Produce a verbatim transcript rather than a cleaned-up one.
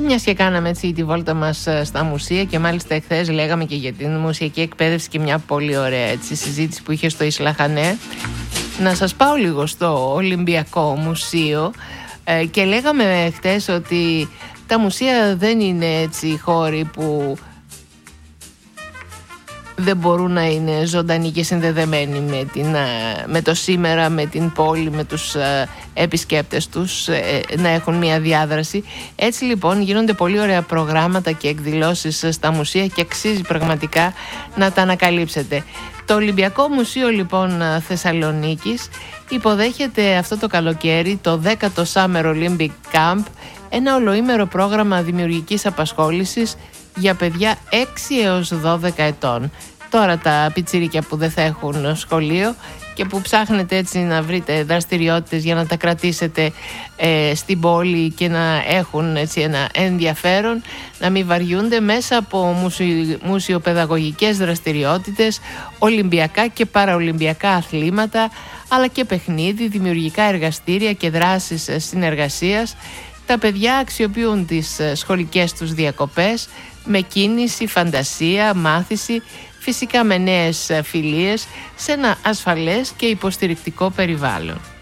μιας και κάναμε έτσι τη βόλτα μας στα μουσεία και μάλιστα εχθές λέγαμε και για την μουσιακή εκπαίδευση και μια πολύ ωραία έτσι, συζήτηση που είχε στο Ισλαχανέ, να σας πάω λίγο στο Ολυμπιακό Μουσείο ε, και λέγαμε χθες ότι τα μουσεία δεν είναι έτσι χώροι που δεν μπορούν να είναι ζωντανοί και συνδεδεμένοι με, την, με το σήμερα, με την πόλη, με τους επισκέπτες τους, να έχουν μια διάδραση. Έτσι λοιπόν γίνονται πολύ ωραία προγράμματα και εκδηλώσεις στα μουσεία και αξίζει πραγματικά να τα ανακαλύψετε. Το Ολυμπιακό Μουσείο λοιπόν Θεσσαλονίκης υποδέχεται αυτό το καλοκαίρι το δέκατο Summer Olympic Camp, ένα ολοήμερο πρόγραμμα δημιουργικής απασχόλησης για παιδιά έξι έως δώδεκα ετών. Τώρα τα πιτσιρίκια που δεν θα έχουν σχολείο και που ψάχνετε έτσι να βρείτε δραστηριότητες για να τα κρατήσετε ε, στην πόλη και να έχουν έτσι ένα ενδιαφέρον, να μην βαριούνται μέσα από μουσι, μουσιοπαιδαγωγικές δραστηριότητες, ολυμπιακά και παραολυμπιακά αθλήματα, αλλά και παιχνίδι, δημιουργικά εργαστήρια και δράσεις συνεργασίας. Τα παιδιά αξιοποιούν τις σχολικές τους διακοπές με κίνηση, φαντασία, μάθηση, φυσικά με νέες φιλίες σε ένα ασφαλές και υποστηρικτικό περιβάλλον.